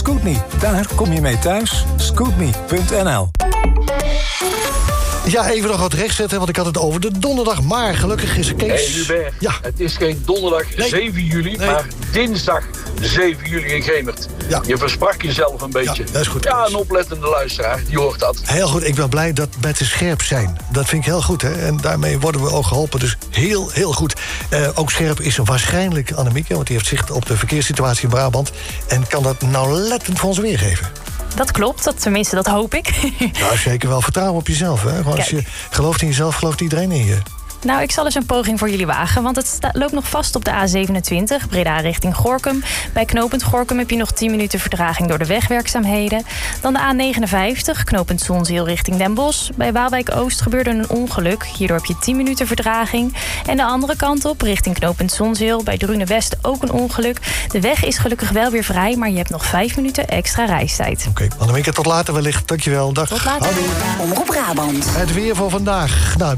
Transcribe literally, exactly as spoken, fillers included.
Scootme, daar kom je mee thuis. Scootme punt n l. Ja, even nog wat rechtzetten, want ik had het over de donderdag. Maar gelukkig is er Kees. Hey Hubert, ja. Het is geen donderdag nee. zeven juli, nee. maar dinsdag zeven juli in Gemert. Ja. Je versprak jezelf een beetje. Ja, dat is goed. Ja, een oplettende luisteraar, die hoort dat. Heel goed, ik ben blij dat met de scherp zijn. Dat vind ik heel goed, hè. En daarmee worden we ook geholpen. Dus heel, heel goed. Uh, ook scherp is waarschijnlijk Annemieke, want die heeft zicht op de verkeerssituatie in Brabant. En kan dat nauwlettend voor ons weergeven. Dat klopt, dat, tenminste, dat hoop ik. Nou, zeker wel vertrouwen op jezelf, hè. Gewoon als je gelooft in jezelf, gelooft iedereen in je. Nou, ik zal eens een poging voor jullie wagen, want het sta- loopt nog vast op de A zevenentwintig, Breda richting Gorinchem. Bij knooppunt Gorinchem heb je nog tien minuten vertraging door de wegwerkzaamheden. Dan de A negenenvijftig, knooppunt Zonzeel richting Den Bosch. Bij Waalwijk Oost gebeurde een ongeluk, hierdoor heb je tien minuten vertraging. En de andere kant op, richting knooppunt Zonzeel, bij Drunen West ook een ongeluk. De weg is gelukkig wel weer vrij, maar je hebt nog vijf minuten extra reistijd. Oké, okay, Annemieke, tot later wellicht. Dankjewel, dag. Tot later. Houdoe. Omroep Brabant. Het weer voor vandaag. Nou,